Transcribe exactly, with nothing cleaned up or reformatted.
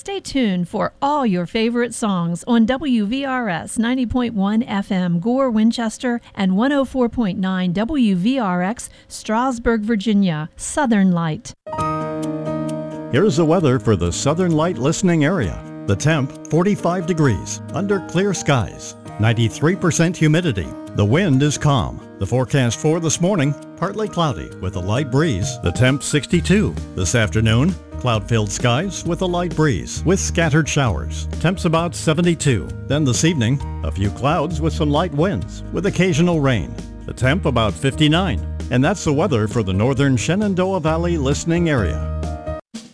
Stay tuned for all your favorite songs on W V R S ninety point one F M Gore, Winchester, and one oh four point nine W V R X Strasburg, Virginia. Southern Light. Here's the weather for the Southern Light listening area. The temp, forty-five degrees, under clear skies, ninety-three percent humidity. The wind is calm. The forecast for this morning, partly cloudy with a light breeze. The temp, sixty-two. This afternoon, cloud-filled skies with a light breeze with scattered showers. Temps about seventy-two. Then this evening, a few clouds with some light winds with occasional rain. The temp about fifty-nine. And that's the weather for the northern Shenandoah Valley listening area.